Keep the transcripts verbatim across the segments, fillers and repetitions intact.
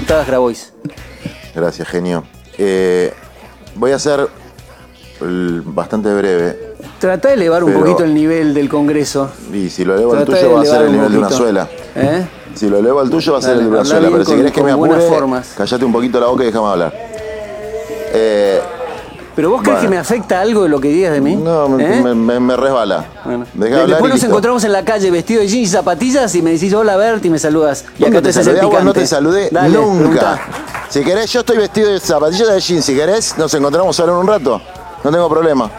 diputadas Grabois. Gracias, genio. Eh, voy a ser el, bastante breve. Trata de elevar un poquito el nivel del Congreso. Y si lo elevo al tuyo va a ser el nivel de una suela. ¿Eh? Si lo elevo al tuyo va a ser el de una suela. Pero si querés que me apure, callate un poquito la boca y déjame hablar. Eh... ¿Pero vos crees bueno. que me afecta algo de lo que digas de mí? No, ¿Eh? me, me, me resbala. Bueno. Después nos encontramos en la calle vestido de jeans y zapatillas y me decís hola Bert y me saludas. Y acá te saludé, picante. No te saludé Dale, nunca. Pregunta. Si querés, yo estoy vestido de zapatillas de jeans. Si querés, nos encontramos ahora en un rato. No tengo problema.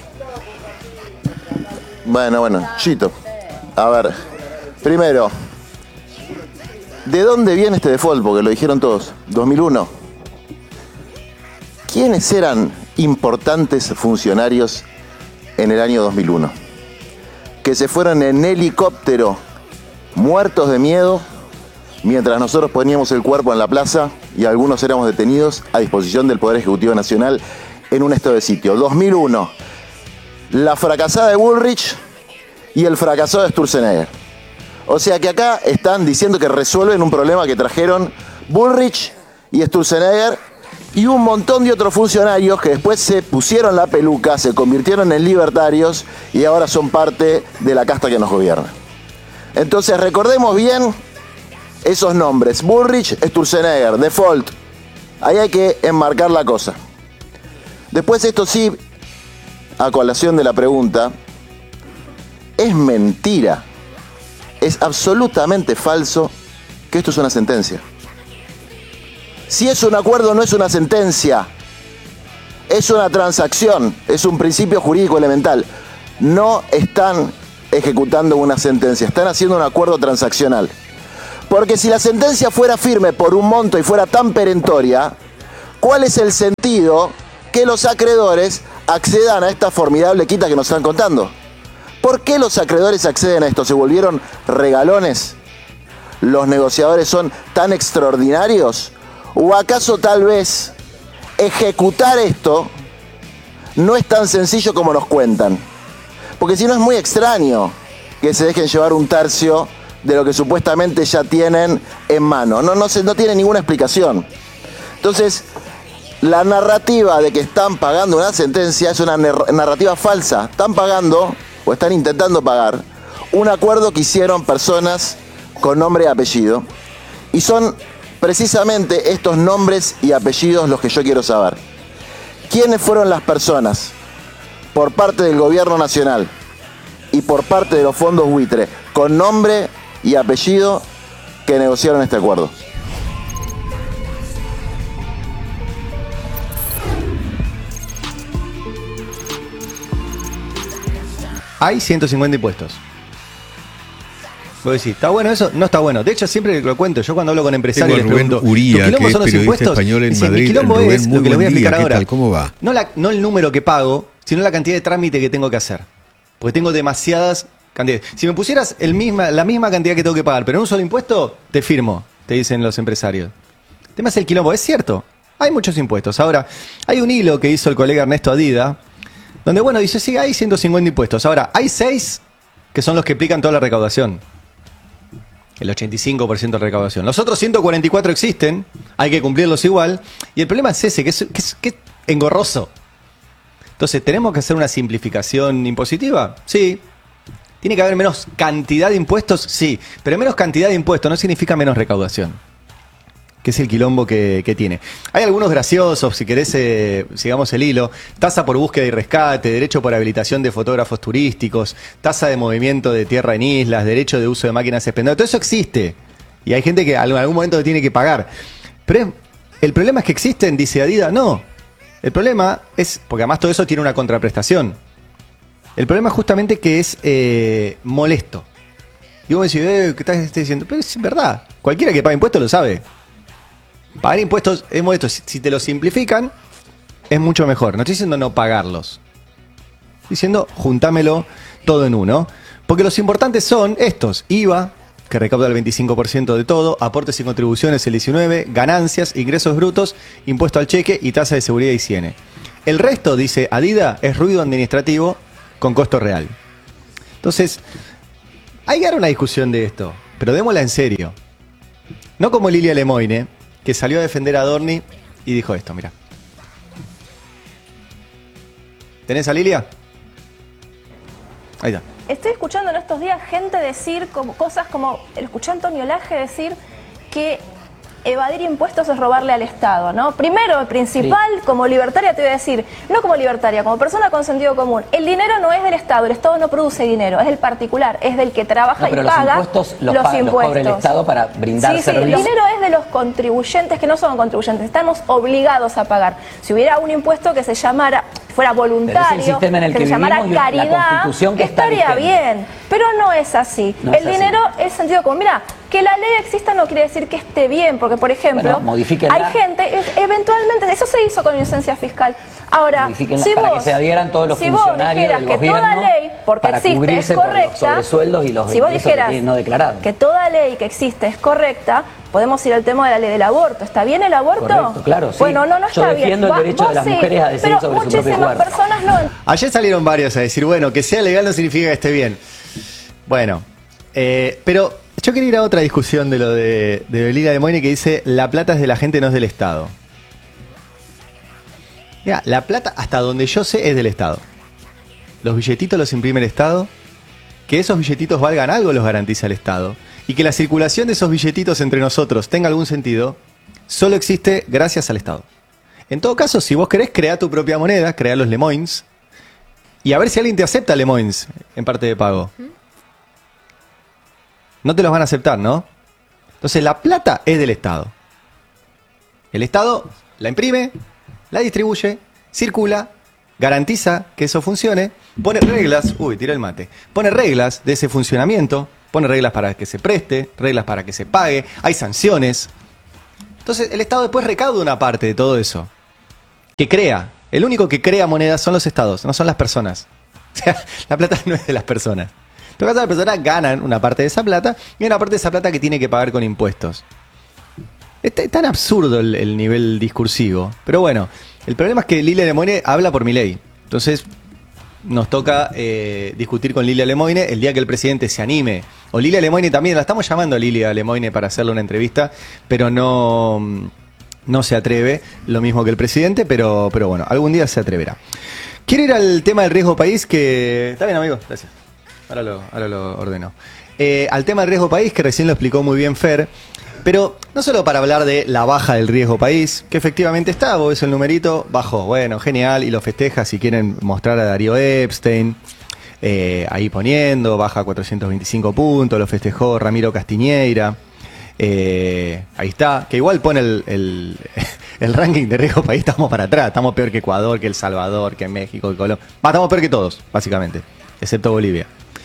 Bueno, bueno, Chito. A ver, primero, ¿de dónde viene este default? Porque lo dijeron todos. dos mil uno. ¿Quiénes eran importantes funcionarios en el año dos mil uno? Que se fueron en helicóptero, muertos de miedo, mientras nosotros poníamos el cuerpo en la plaza y algunos éramos detenidos a disposición del Poder Ejecutivo Nacional en un estado de sitio. dos mil uno, la fracasada de Bullrich y el fracasado de Sturzenegger. O sea que acá están diciendo que resuelven un problema que trajeron Bullrich y Sturzenegger y un montón de otros funcionarios que después se pusieron la peluca, se convirtieron en libertarios y ahora son parte de la casta que nos gobierna. Entonces recordemos bien esos nombres. Bullrich, Sturzenegger, default. Ahí hay que enmarcar la cosa. Después esto sí, a colación de la pregunta, es mentira, es absolutamente falso que esto es una sentencia. Si es un acuerdo, no es una sentencia. Es una transacción, es un principio jurídico elemental. No están ejecutando una sentencia, están haciendo un acuerdo transaccional. Porque si la sentencia fuera firme por un monto y fuera tan perentoria, ¿cuál es el sentido que los acreedores accedan a esta formidable quita que nos están contando? ¿Por qué los acreedores acceden a esto? ¿Se volvieron regalones? ¿Los negociadores son tan extraordinarios? ¿O acaso tal vez ejecutar esto no es tan sencillo como nos cuentan? Porque si no es muy extraño que se dejen llevar un tercio de lo que supuestamente ya tienen en mano. No, no, se, no tiene ninguna explicación. Entonces, la narrativa de que están pagando una sentencia es una narrativa falsa. Están pagando, o están intentando pagar, un acuerdo que hicieron personas con nombre y apellido. Y son precisamente estos nombres y apellidos los que yo quiero saber. ¿Quiénes fueron las personas por parte del gobierno nacional y por parte de los fondos buitre con nombre y apellido que negociaron este acuerdo? Hay ciento cincuenta impuestos. Vos decís, ¿está bueno eso? No está bueno. De hecho, siempre lo cuento. Yo cuando hablo con empresarios les pregunto, Uría, ¿tu quilombo son los impuestos? Español en Dicen, Madrid, mi quilombo Rubén, es lo que les voy a explicar día, ahora. ¿Qué tal? ¿Cómo va? No, la, no el número que pago, sino la cantidad de trámite que tengo que hacer. Porque tengo demasiadas cantidades. Si me pusieras el misma, la misma cantidad que tengo que pagar, pero en un solo impuesto, te firmo, te dicen los empresarios. El tema es el quilombo. Es cierto, hay muchos impuestos. Ahora, hay un hilo que hizo el colega Ernesto Adida, donde, bueno, dice, sí, hay ciento cincuenta impuestos. Ahora, hay seis que son los que explican toda la recaudación. El ochenta y cinco por ciento de recaudación. Los otros ciento cuarenta y cuatro existen, hay que cumplirlos igual. Y el problema es ese, que es, que es, que es engorroso. Entonces, ¿tenemos que hacer una simplificación impositiva? Sí. ¿Tiene que haber menos cantidad de impuestos? Sí. Pero menos cantidad de impuestos no significa menos recaudación. Que es el quilombo que, que tiene. Hay algunos graciosos, si querés, eh, sigamos el hilo. Tasa por búsqueda y rescate, derecho por habilitación de fotógrafos turísticos, tasa de movimiento de tierra en islas, derecho de uso de máquinas expendedoras. Todo eso existe. Y hay gente que en algún momento lo tiene que pagar. Pero el problema es que existen, dice Adida. No. El problema es, porque además todo eso tiene una contraprestación. El problema es justamente que es eh, molesto. Y vos me decís, eh, ¿qué estás diciendo? Pero es verdad. Cualquiera que pague impuestos lo sabe. Pagar impuestos es molesto. Si te lo simplifican, es mucho mejor. No estoy diciendo no pagarlos. Estoy diciendo juntámelo todo en uno. Porque los importantes son estos. I V A, que recauda el veinticinco por ciento de todo. Aportes y contribuciones el diecinueve por ciento. Ganancias, ingresos brutos, impuesto al cheque y tasa de seguridad y higiene. El resto, dice Adida, es ruido administrativo con costo real. Entonces, hay que dar una discusión de esto. Pero démosla en serio. No como Lilia Lemoine, que salió a defender a Adorni y dijo esto, mira. ¿Tenés a Lilia? Ahí está. Estoy escuchando en estos días gente decir como, cosas como, escuché a Antonio Laje decir que evadir impuestos es robarle al Estado, ¿no? Primero, principal, sí. Como libertaria te voy a decir, no como libertaria, como persona con sentido común, el dinero no es del Estado, el Estado no produce dinero, es del particular, es del que trabaja no, pero y los paga impuestos los, los paga, impuestos. Los cobra el Estado para brindar sí, servicios. Sí, el dinero es de los contribuyentes que no son contribuyentes, estamos obligados a pagar. Si hubiera un impuesto que se llamara, fuera voluntario, es el sistema en el que, que se llamara vivimos, caridad, la Constitución que estaría está bien, pero no es así. No el es dinero así. es sentido común. Mira, que la ley exista no quiere decir que esté bien, porque por ejemplo, bueno, hay gente, es, eventualmente, eso se hizo con licencia fiscal. Ahora, si para vos, que se adhieran todos los si vos funcionarios dijeras del que gobierno toda ley, porque para existe, es cubrirse por los correcta, sobresueldos y los si vos ingresos dijeras que tienen no declarados. que toda ley que existe es correcta, podemos ir al tema de la ley del aborto. ¿Está bien el aborto? Correcto, claro, sí. Bueno, no, no Yo está bien. defiendo el Va- derecho vos de las sí, mujeres a decidir pero sobre su propio muchísimas cuerpo. personas no. Ayer salieron varios a decir, bueno, que sea legal no significa que esté bien. Bueno, eh, pero yo quería ir a otra discusión de lo de, de Lilia de Moine que dice, la plata es de la gente, no es del Estado. Mira, la plata, hasta donde yo sé, es del Estado. Los billetitos los imprime el Estado. Que esos billetitos valgan algo los garantiza el Estado. Y que la circulación de esos billetitos entre nosotros tenga algún sentido, solo existe gracias al Estado. En todo caso, si vos querés, crear tu propia moneda, crear los Lemoines, y a ver si alguien te acepta Lemoines en parte de pago. No te los van a aceptar, ¿no? Entonces la plata es del Estado. El Estado la imprime, la distribuye, circula, garantiza que eso funcione, pone reglas, uy, tira el mate, pone reglas de ese funcionamiento, pone reglas para que se preste, reglas para que se pague, hay sanciones. Entonces el Estado después recauda una parte de todo eso. Que crea. El único que crea monedas son los estados, no son las personas. O sea, la plata no es de las personas. En todo caso, las personas ganan una parte de esa plata y una parte de esa plata que tiene que pagar con impuestos. Es tan absurdo el, el nivel discursivo. Pero bueno, el problema es que Lilia Lemoine habla por Milei. Entonces nos toca eh, discutir con Lilia Lemoine el día que el presidente se anime. O Lilia Lemoine también, la estamos llamando a Lilia Lemoine para hacerle una entrevista, pero no... No se atreve, lo mismo que el presidente, pero, pero bueno, algún día se atreverá. Quiero ir al tema del riesgo país, que... Está bien, amigo, gracias. Ahora lo, ahora lo ordeno. Eh, al tema del riesgo país, que recién lo explicó muy bien Fer, pero no solo para hablar de la baja del riesgo país, que efectivamente está, vos ves el numerito, bajó, bueno, genial, y lo festeja si quieren mostrar a Darío Epstein, eh, ahí poniendo, baja cuatrocientos veinticinco puntos, lo festejó Ramiro Castiñeira. Eh, ahí está, que igual pone el, el, el ranking de riesgo país, estamos para atrás, estamos peor que Ecuador, que El Salvador, que México, que Colombia. Bah, estamos peor que todos, básicamente, excepto Bolivia.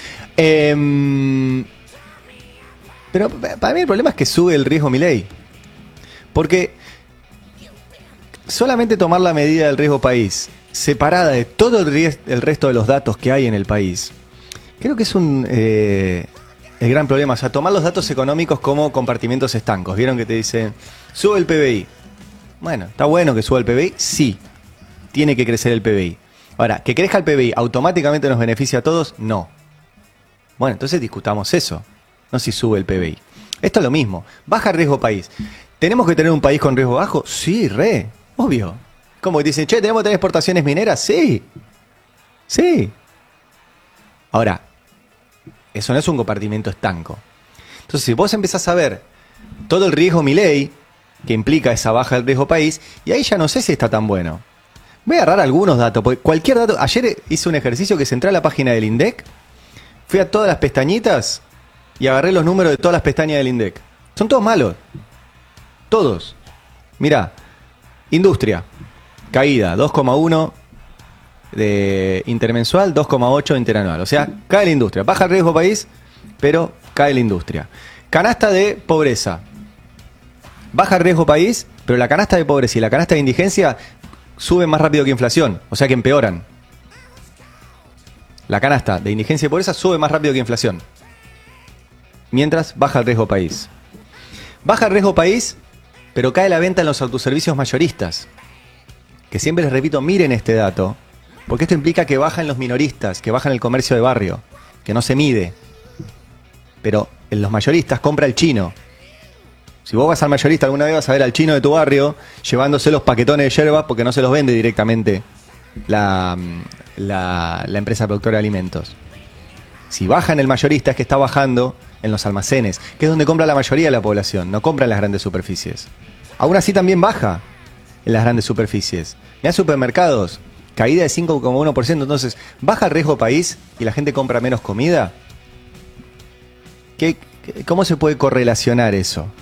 Eh, pero para mí el problema es que sube el riesgo Milei. Porque solamente tomar la medida del riesgo país, separada de todo el, ries- el resto de los datos que hay en el país, creo que es un... Eh, El gran problema, o sea, tomar los datos económicos como compartimientos estancos. ¿Vieron que te dicen, sube el P B I? Bueno, ¿está bueno que suba el P B I? Sí, tiene que crecer el P B I. Ahora, ¿que crezca el P B I automáticamente nos beneficia a todos? No. Bueno, entonces discutamos eso, no si sube el P B I. Esto es lo mismo, baja riesgo país. ¿Tenemos que tener un país con riesgo bajo? Sí, re, obvio. Como dicen, che, ¿tenemos que tener exportaciones mineras? Sí, sí. Ahora, eso no es un compartimento estanco. Entonces, si vos empezás a ver todo el riesgo Milei, que implica esa baja del riesgo país, y ahí ya no sé si está tan bueno. Voy a agarrar algunos datos, porque cualquier dato... Ayer hice un ejercicio que se entré a la página del INDEC, fui a todas las pestañitas y agarré los números de todas las pestañas del INDEC. Son todos malos. Todos. Mirá, industria, caída, dos coma uno de intermensual, dos coma ocho interanual. O sea, cae la industria. Baja el riesgo país, pero cae la industria. Canasta de pobreza. Baja el riesgo país, pero la canasta de pobreza y la canasta de indigencia suben más rápido que inflación. O sea que empeoran. La canasta de indigencia y pobreza sube más rápido que inflación. Mientras baja el riesgo país. Baja el riesgo país, pero cae la venta en los autoservicios mayoristas. Que siempre les repito, miren este dato. Porque esto implica que bajan los minoristas, que bajan el comercio de barrio, que no se mide. Pero en los mayoristas compra el chino. Si vos vas al mayorista alguna vez, vas a ver al chino de tu barrio llevándose los paquetones de yerba porque no se los vende directamente la, la, la empresa productora de alimentos. Si baja en el mayorista es que está bajando en los almacenes, que es donde compra la mayoría de la población, no compra en las grandes superficies. Aún así también baja en las grandes superficies. Mirá supermercados, caída de cinco coma uno por ciento, entonces, ¿baja el riesgo país y la gente compra menos comida? ¿Qué, ¿Cómo se puede correlacionar eso?